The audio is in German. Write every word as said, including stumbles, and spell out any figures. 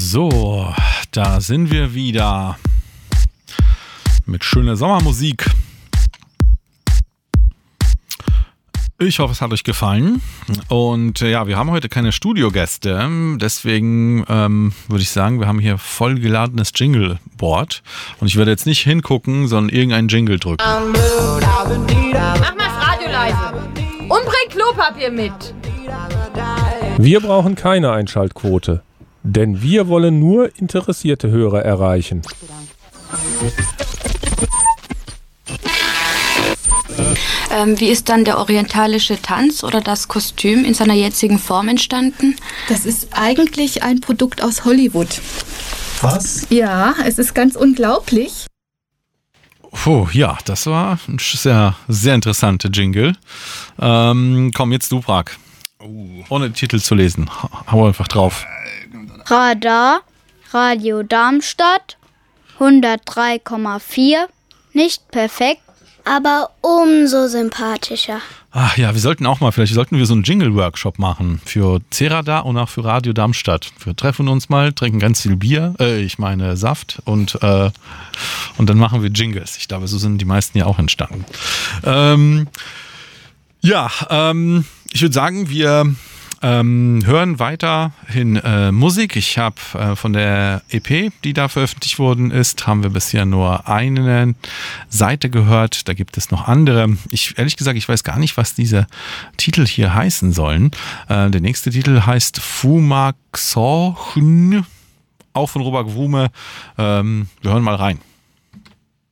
So, da sind wir wieder mit schöner Sommermusik. Ich hoffe, es hat euch gefallen. Und äh, ja, wir haben heute keine Studiogäste. Deswegen ähm, würde ich sagen, wir haben hier vollgeladenes Jingleboard. Und ich werde jetzt nicht hingucken, sondern irgendeinen Jingle drücken. Mach mal das Radio leise. Und bring Klopapier mit. Wir brauchen keine Einschaltquote. Denn wir wollen nur interessierte Hörer erreichen. Ähm, wie ist dann der orientalische Tanz oder das Kostüm in seiner jetzigen Form entstanden? Das ist eigentlich ein Produkt aus Hollywood. Was? Ja, es ist ganz unglaublich. Puh, ja, das war ein sehr, sehr interessante Jingle. Ähm, komm, jetzt du, Prag. Uh. Ohne Titel zu lesen. Hau einfach drauf. Radar, Radio Darmstadt, hundertdrei Komma vier, nicht perfekt, aber umso sympathischer. Ach ja, wir sollten auch mal, vielleicht sollten wir so einen Jingle-Workshop machen für C-Radar und auch für Radio Darmstadt. Wir treffen uns mal, trinken ganz viel Bier, äh, ich meine Saft und, äh, und dann machen wir Jingles. Ich glaube, so sind die meisten ja auch entstanden. Ähm, ja, ähm, ich würde sagen, wir Ähm, hören weiterhin äh, Musik. Ich habe äh, von der E P, die da veröffentlicht worden ist, haben wir bisher nur eine Seite gehört. Da gibt es noch andere. Ich ehrlich gesagt, ich weiß gar nicht, was diese Titel hier heißen sollen. Äh, der nächste Titel heißt Fumaxorchen, auch von Robert Wume. Ähm, wir hören mal rein.